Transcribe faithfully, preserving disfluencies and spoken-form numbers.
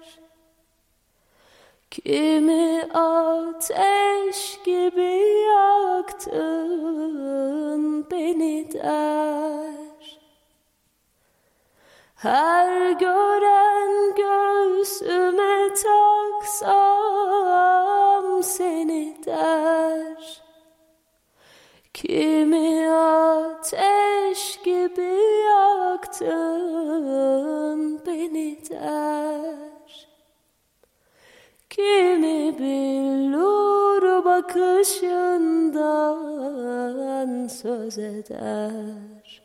Kimi ateş gibi yaktın beni der. Her gören göğsüme taksam seni der. Kimi ateş gibi yaktın beni der. Kimi billur bakışından söz eder.